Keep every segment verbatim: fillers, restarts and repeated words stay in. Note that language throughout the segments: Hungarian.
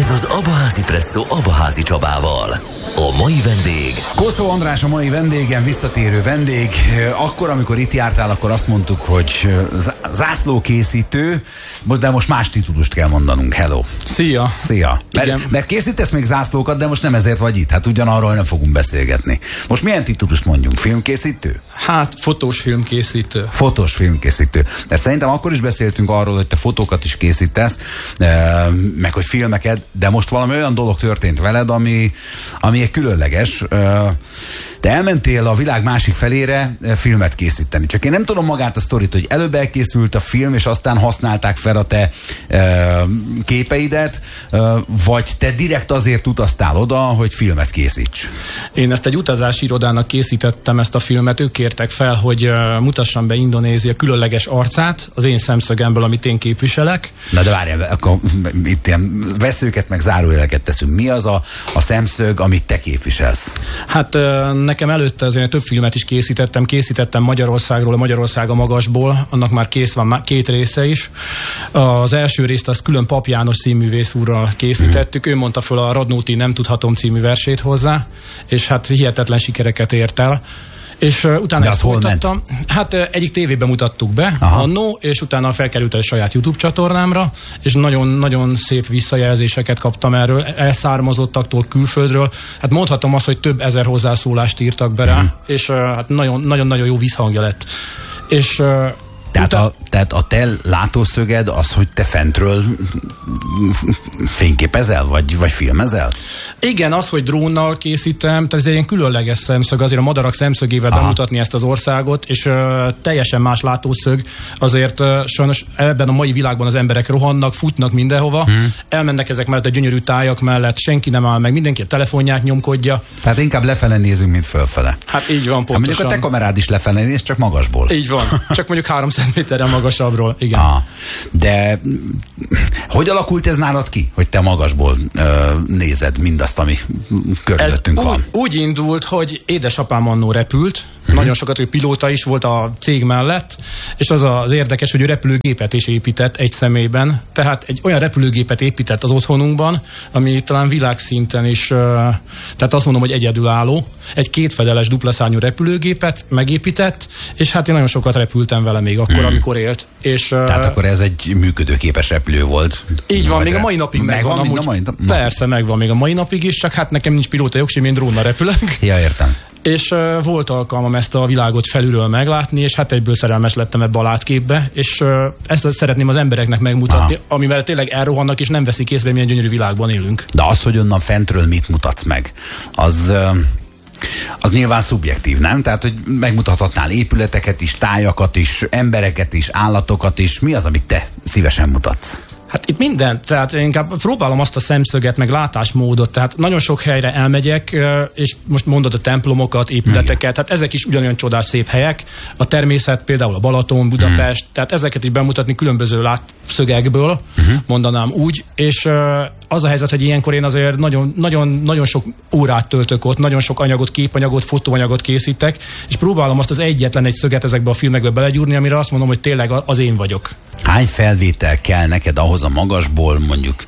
Ez az Abaházi Presszó Abaházi Csabával. A mai vendég... Koszó András a mai vendégem, visszatérő vendég. Akkor, amikor itt jártál, akkor azt mondtuk, hogy zászlókészítő, de most más titulust kell mondanunk. Hello. Szia. Szia. Mert, mert készítesz még zászlókat, de most nem ezért vagy itt. Hát ugyanarról nem fogunk beszélgetni. Most milyen titulust mondjunk? Filmkészítő? Hát, fotós filmkészítő. Fotós filmkészítő. De szerintem akkor is beszéltünk arról, hogy te fotókat is készítesz, meg hogy filmeket, de most valami olyan dolog történt veled, ami, ami egy különleges. Te elmentél a világ másik felére filmet készíteni. Csak én nem tudom magát a sztorit, hogy előbb elkészült a film, és aztán használták fel a te képeidet, vagy te direkt azért utaztál oda, hogy filmet készíts? Én ezt egy utazási irodának készítettem, ezt a filmet. Ők kértek fel, hogy mutassam be Indonézia különleges arcát az én szemszögemből, amit én képviselek. Na de várjál, akkor itt ilyen veszőket meg zárójeleket teszünk. Mi az a, a szemszög, amit te képviselsz? Hát nekem előtte azért több filmet is készítettem. Készítettem Magyarországról, a Magyarország a magasból. Annak már kész van két része is. Az első részt azt külön Pap János színművész úrral készítettük. Ő mondta föl a Radnóti Nem tudhatom című versét hozzá, és hát hihetetlen sikereket ért el. És uh, utána ezt folytattam. Hát uh, egyik tévében mutattuk be, annó, és utána felkerült a saját YouTube csatornámra, és nagyon-nagyon szép visszajelzéseket kaptam erről, elszármazottaktól, külföldről. Hát mondhatom azt, hogy több ezer hozzászólást írtak be rá, mm. és uh, hát nagyon-nagyon jó visszhangja lett. És uh, Tehát a, tehát a te látószöged az, hogy te fentről fényképezel, vagy, vagy filmezel? Igen, az, hogy drónnal készítem, tehát ez egy ilyen különleges szemszög, azért a madarak szemszögével Aha. bemutatni ezt az országot, és uh, teljesen más látószög, azért uh, sajnos ebben a mai világban az emberek rohannak, futnak mindenhova, hmm. elmennek ezek mellett a gyönyörű tájak mellett, senki nem áll meg, mindenki a telefonját nyomkodja. Tehát inkább lefele nézünk, mint fölfele. Hát így van, pontosan. Hát mondjuk a te kamerád is lefele néz, csak magasból. Így van, csak mondjuk háromszáz méterre magasabbról, igen. Ah, de hogy alakult ez nálad ki, hogy te magasból ö, nézed mindazt, ami körülöttünk ez van? Úgy, úgy indult, hogy édesapám annó repült, uh-huh. nagyon sokat, ő pilóta is volt a cég mellett, és az az érdekes, hogy ő repülőgépet is épített egy személyben, tehát egy olyan repülőgépet épített az otthonunkban, ami talán világszinten is, tehát azt mondom, hogy egyedülálló, egy kétfedeles duplaszárnyú repülőgépet megépített, és hát én nagyon sokat repültem vele még akkor, hmm. amikor élt. És, tehát uh, akkor ez egy működőképes repülő volt. Így van, még a mai napig megvan. megvan amúgy, a mai, persze, megvan még a mai napig is, csak hát nekem nincs pilóta jogsim, én drónnal repülök. Ja, értem. És uh, volt alkalmam ezt a világot felülről meglátni, és hát egyből szerelmes lettem ebbe a látképbe, és uh, ezt szeretném az embereknek megmutatni, Aha. amivel tényleg elrohannak, és nem veszik észre, milyen gyönyörű világban élünk. De az, hogy onnan fentről mit mutatsz meg, az... Uh... az nyilván szubjektív, nem? Tehát, hogy megmutathatnál épületeket is, tájakat is, embereket is, állatokat is. Mi az, amit te szívesen mutatsz? Hát itt minden, tehát én inkább próbálom azt a szemszöget, meg látásmódot, tehát nagyon sok helyre elmegyek, és most mondod a templomokat, épületeket, hát ezek is ugyanolyan csodás szép helyek, a természet, például a Balaton, Budapest, hmm. tehát ezeket is bemutatni különböző látszögekből, hmm. mondanám úgy, és az a helyzet, hogy ilyenkor én azért nagyon, nagyon, nagyon sok órát töltök ott, nagyon sok anyagot, képanyagot, fotóanyagot készítek, és próbálom azt az egyetlen egy szöget ezekbe a filmekbe belegyúrni, amire azt mondom, hogy tényleg az én vagyok. Hány felvétel kell neked ahhoz a magasból, mondjuk,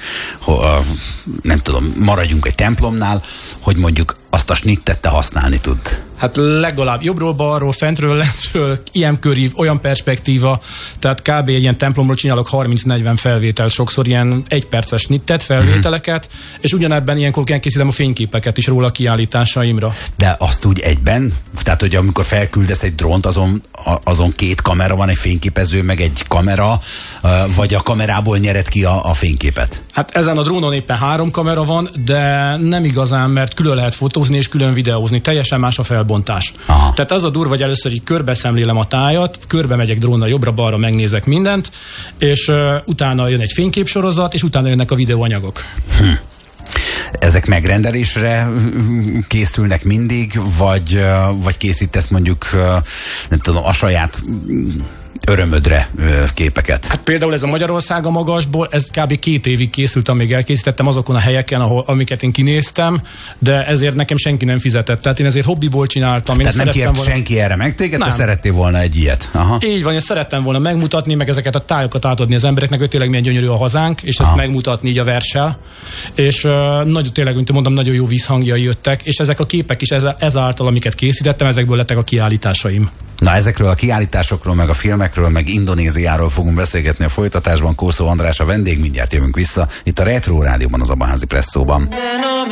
nem tudom, maradjunk egy templomnál, hogy mondjuk azt a snittet te használni tud? Hát legalább jobbról, balról, fentről, lentről, ilyen körív, olyan perspektíva, tehát kb. Egy ilyen templomról csinálok harminc-negyven felvételt, sokszor ilyen egyperces snittet, felvételeket, mm-hmm. és ugyanebben ilyenkor készítem a fényképeket is róla a kiállításaimra. De azt úgy egyben? Tehát, hogy amikor felküldesz egy drónt, azon, azon két kamera van, egy fényképező, meg egy kamera, vagy a kamerából nyered ki a, a fényképet? Hát ezen a drónon éppen három kamera van, de nem igazán, mert külön lehet fotózni és külön videózni. Teljesen más a felbontás. Aha. Tehát az a durva, hogy először így körbe szemlélem a tájat, körbe megyek drónnal jobbra-balra, megnézek mindent, és uh, utána jön egy fényképsorozat, és utána jönnek a videóanyagok. Hm. Ezek megrendelésre készülnek mindig, vagy, vagy készítesz mondjuk, nem tudom, a saját örömödre képeket? Hát például ez a Magyarország a magasból, ez kb. két évig készült, amíg elkészítettem azokon a helyeken, ahol, amiket én kinéztem, de ezért nekem senki nem fizetett. Tehát én ezért hobbiból csináltam. Tehát nem kért volna... senki erre meg téged, te szerettél volna egy ilyet? Aha. Így van, én szerettem volna megmutatni, meg ezeket a tájokat átadni az embereknek, hogy tényleg milyen gyönyörű a hazánk, és ezt Aha. megmutatni így a verssel. És uh, nagy, tényleg, mint mondom, nagyon jó vízhangjai jöttek, és ezek a képek is ez, ezáltal, amiket készítettem, ezekből lettek a kiállításaim. Na, ezekről a kiállításokról, meg a filmekről, meg Indonéziáról fogunk beszélgetni a folytatásban. Kószó András a vendég, mindjárt jövünk vissza itt a Retro Rádióban, az Abaházi Presszóban.